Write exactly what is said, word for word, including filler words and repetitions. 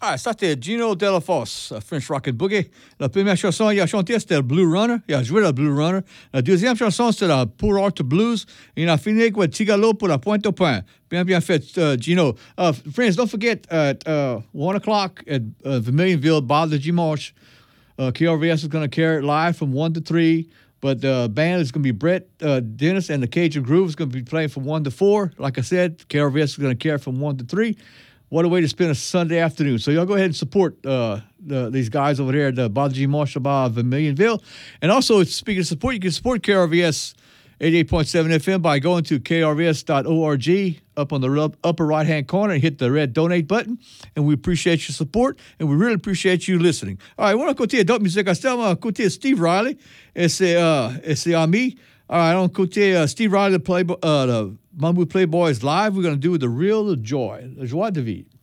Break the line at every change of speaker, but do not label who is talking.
Ah, ça c'était Gino Delafosse, French Rock and Boogie. La première chanson, il a chanté, c'était le Blue Runner. Il a joué le Blue Runner. La deuxième chanson, c'était la Pour Art Blues. Il a fini avec le Tigalo pour la pointe au pain. Bien, bien fait, uh, Gino. Uh, friends, don't forget, at uh, one o'clock at uh, Vermilionville, Bar de Dimanche, uh, K R V S is going to carry it live from one to three. But the band is going to be Brett uh, Dennis, and the Cajun Groove is going to be playing from one to four. Like I said, K R V S is going to carry from one to three. What a way to spend a Sunday afternoon. So y'all go ahead and support uh, the, these guys over there at the Balaji Marshall Bar of Vermilionville. And also, speaking of support, you can support K R V S eighty-eight point seven F M by going to K R V S dot org up on the upper right-hand corner and hit the red donate button. And we appreciate your support, and we really appreciate you listening. All right, on va écouter d'autres musiques. À ce temps, on va écouter Steve Riley et ses, uh, et ses amis. All right, on va écouter uh, Steve Riley, play, uh, the Mambo Playboys live. We're going to do the real joy, la joie de vivre.